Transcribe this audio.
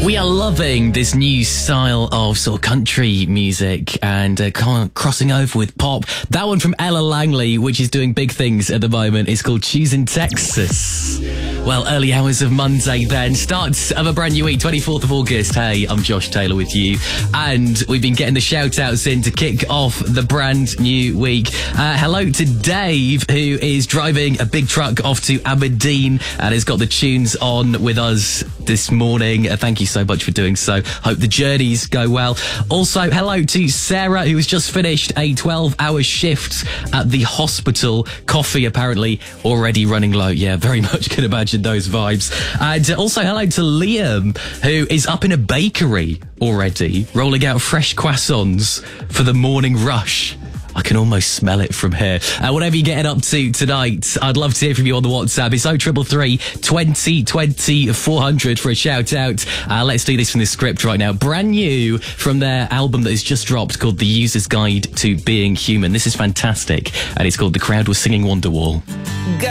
We are loving this new style of sort of country music and crossing over with pop. That one from Ella Langley, which is doing big things at the moment, is called Choosing Texas. Well, early hours of Monday then, start of a brand new week, 24th of August. Hey, I'm Josh Taylor with you. And we've been getting the shout-outs in to kick off the brand new week. Hello to Dave, who is driving a big truck off to Aberdeen and has got the tunes on with us this morning. Thank you so much for doing so. Hope the journeys go well. Also, hello to Sarah, who has just finished a 12-hour shift at the hospital. Coffee apparently already running low. Yeah, very much can imagine those vibes. And also hello to Liam, who is up in a bakery already, rolling out fresh croissants for the morning rush. I can almost smell it from here. Whatever you're getting up to tonight, I'd love to hear from you on the WhatsApp. It's 0333 20 20 400 for a shout out. Let's do this from the script right now. Brand new from their album that has just dropped called The User's Guide to Being Human. This is fantastic. And it's called The Crowd Was Singing Wonderwall.